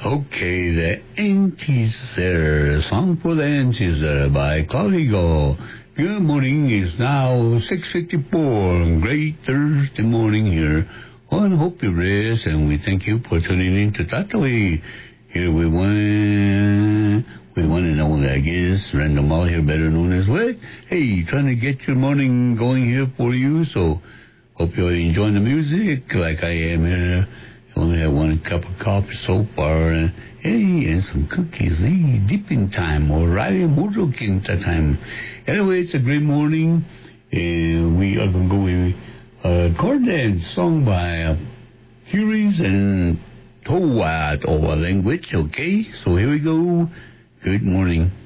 Okay, the Aunties there. Song for the Aunties there by Cloud Eagle. Good morning. It's now 6:54. Great Thursday morning here on Hope You Rest, and we thank you for tuning in to Tataway. Here we want to know that again. Random Mall here, better known as what? Hey, trying to get your morning going here for you, so hope you're enjoying the music like I am here. I only had one cup of coffee so far, and some cookies. Hey, dipping time, or riding motorking time. Anyway, it's a great morning, and we are going to go with a chord dance song by Furies and Toa language, okay? So here we go. Good morning.